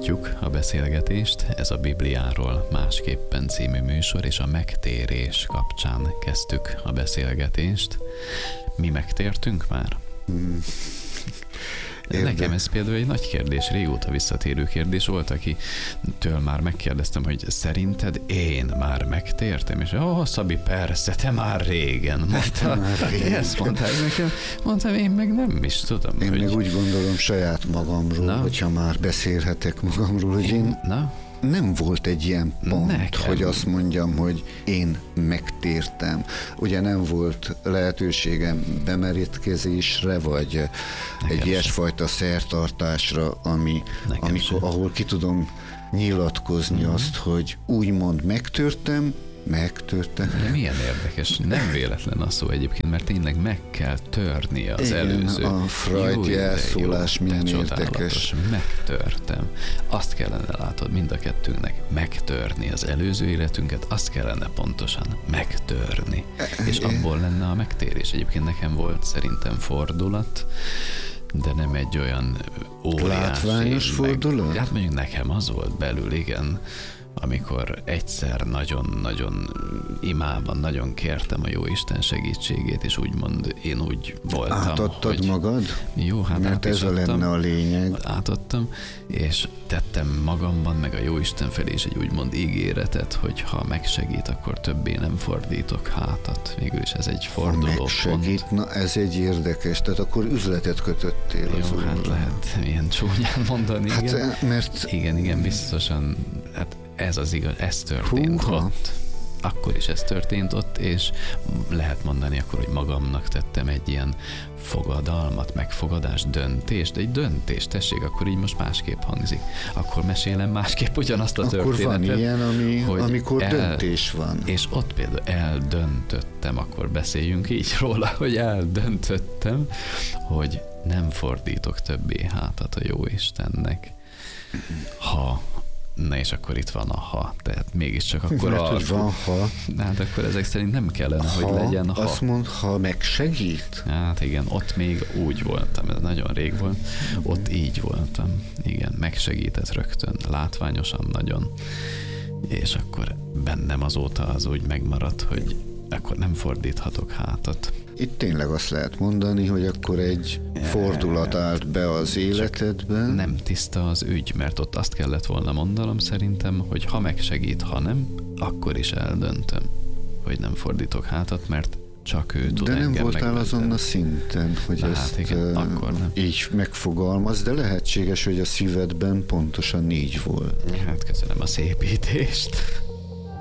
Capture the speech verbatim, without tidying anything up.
Folytatjuk a beszélgetést, ez a Bibliáról másképpen című műsor, és a megtérés kapcsán kezdtük a beszélgetést. Mi megtértünk már? Mm. Nekem ez például egy nagy kérdés, régóta visszatérő kérdés volt, akitől már megkérdeztem, hogy szerinted én már megtértem? És ó, oh, Szabi, persze, te már régen. Mondta, már régen. Ezt mondták nekem. Mondtam, én meg nem is tudom. Én hogy... meg úgy gondolom saját magamról, na? Hogyha már beszélhetek magamról, hogy én... Na? Nem volt egy ilyen pont, Nekem. hogy azt mondjam, hogy én megtértem. Ugye nem volt lehetőségem bemerítkezésre, vagy nekem egy ilyesfajta szertartásra, ami, amikor, ahol ki tudom nyilatkozni mm-hmm. azt, hogy úgymond megtörtem, megtörtem. De milyen érdekes, nem véletlen a szó egyébként, mert tényleg meg kell törni az igen, előző. A Freud jelszólás milyen érdekes. Megtörtem. Azt kellene, látod, mind a kettőnknek megtörni az előző életünket, azt kellene pontosan megtörni. E- És abból lenne a megtérés. Egyébként nekem volt szerintem fordulat, de nem egy olyan óriási. Látványos meg, fordulat? Hát mondjuk nekem az volt belül, igen, amikor egyszer nagyon-nagyon imában nagyon kértem a Jóisten segítségét, és úgymond én úgy voltam, átadtad hogy... magad? Jó, hát mert ez a lenne a lényeg. Átadtam, és tettem magamban, meg a Jóisten felé is egy úgymond ígéretet, hogy ha megsegít, akkor többé nem fordítok hátat. Végül is ez egy forduló megsegít, pont. Na ez egy érdekes, tehát akkor üzletet kötöttél jó, az Jó, hát lehet milyen csúnyán mondani, hát, igen. Mert... Igen, igen, biztosan, hát ez az igaz, ez történt Húha. ott. Akkor is ez történt ott, és lehet mondani akkor, hogy magamnak tettem egy ilyen fogadalmat, megfogadás, döntést, de egy döntés, tessék, akkor így most másképp hangzik. Akkor mesélem másképp ugyanazt a akkor történetet. Akkor van ilyen, ami, amikor el, döntés van. És ott például eldöntöttem, akkor beszéljünk így róla, hogy eldöntöttem, hogy nem fordítok többé hátat a Jóistennek, ha na és akkor itt van a ha, tehát mégiscsak akkor mert, a... hogy van ha. Hát akkor ezek szerint nem kellene, ha, hogy legyen ha. Azt mond, ha megsegít? Hát igen, ott még úgy voltam, ez nagyon rég volt, ott így voltam. Igen, megsegített rögtön, látványosan nagyon. És akkor bennem azóta az úgy megmaradt, hogy akkor nem fordíthatok hátat. Itt tényleg azt lehet mondani, hogy akkor egy fordulat állt be az életedben. Nem tiszta az ügy, mert ott azt kellett volna mondanom szerintem, hogy ha megsegít, ha nem, akkor is eldöntöm, hogy nem fordítok hátat, mert csak ő tud de engem nem voltál megmenteni. azon a szinten, hogy na, ezt hát igen, akkor nem. így megfogalmaz, de lehetséges, hogy a szívedben pontosan így volt. Hát köszönöm a szépítést.